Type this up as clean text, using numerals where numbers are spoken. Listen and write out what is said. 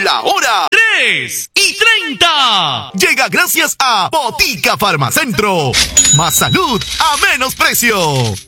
La hora 3:30. Llega gracias a Botica Farmacentro. Más salud a menos precio.